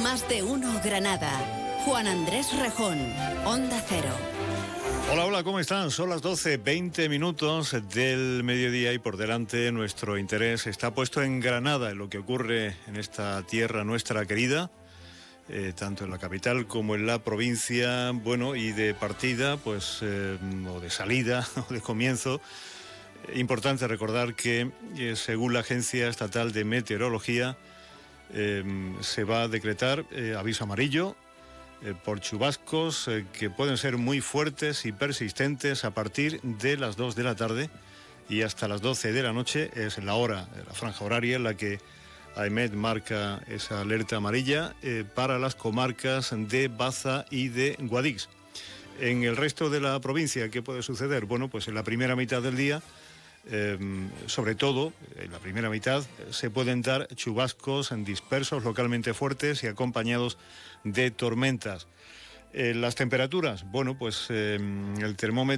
Más de uno Granada. Juan Andrés Rejón, Onda Cero. Hola, hola, ¿cómo están? Son las 12:20 del mediodía y por delante nuestro interés está puesto en Granada, en lo que ocurre en esta tierra nuestra querida, tanto en la capital como en la provincia, bueno, y de partida, pues, o de salida, o de comienzo. Importante recordar que, según la Agencia Estatal de Meteorología, se va a decretar aviso amarillo por chubascos que pueden ser muy fuertes y persistentes a partir de las 2 de la tarde y hasta las 12 de la noche. Es la hora, la franja horaria en la que AEMET marca esa alerta amarilla para las comarcas de Baza y de Guadix. En el resto de la provincia, ¿qué puede suceder? Bueno, pues en la primera mitad del día, sobre todo en la primera mitad, se pueden dar chubascos dispersos, localmente fuertes y acompañados de tormentas. Las temperaturas, bueno, pues el termómetro